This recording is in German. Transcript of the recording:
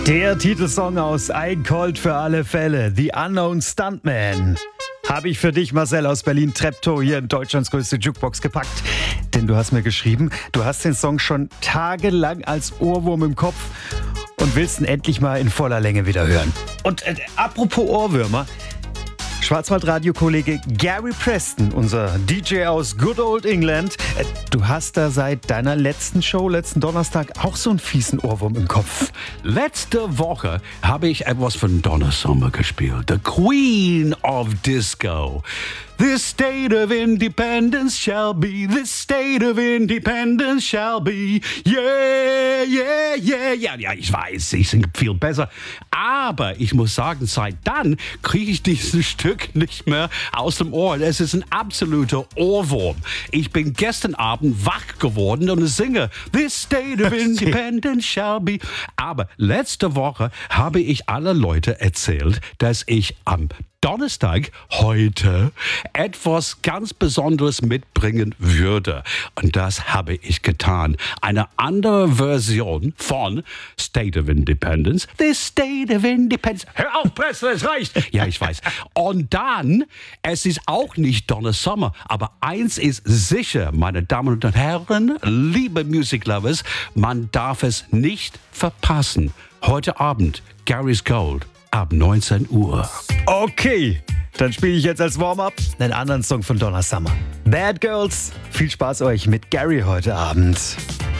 Der Titelsong aus Ein Colt für alle Fälle, The Unknown Stuntman. Habe ich für dich, Marcel aus Berlin-Treptow, hier in Deutschlands größte Jukebox gepackt. Denn du hast mir geschrieben, du hast den Song schon tagelang als Ohrwurm im Kopf und willst ihn endlich mal in voller Länge wieder hören. Und apropos Ohrwürmer, Schwarzwaldradio-Kollege Gary Preston, unser DJ aus Good Old England, du hast da seit deiner letzten Show, letzten Donnerstag, auch so einen fiesen Ohrwurm im Kopf. Letzte Woche habe ich etwas von Donna Summer gespielt. The Queen of Disco. This state of independence shall be, this state of independence shall be. Yeah, yeah, yeah, yeah. Ja, ich weiß, ich singe viel besser. Aber ich muss sagen, seit dann kriege ich dieses Stück nicht mehr aus dem Ohr. Es ist ein absoluter Ohrwurm. Ich bin gestern Abend wach geworden und singe This state of independence shall be. Aber letzte Woche habe ich alle Leute erzählt, dass ich am Donnerstag, heute, etwas ganz Besonderes mitbringen würde. Und das habe ich getan. Eine andere Version von State of Independence. The State of Independence. Hör auf, Presse, es reicht. Ja, ich weiß. Und dann, es ist auch nicht Donna Summer, aber eins ist sicher, meine Damen und Herren, liebe Music Lovers, man darf es nicht verpassen. Heute Abend, Gary's Gold. Ab 19 Uhr. Okay, dann spiele ich jetzt als Warm-up einen anderen Song von Donna Summer. Bad Girls. Viel Spaß euch mit Gary heute Abend.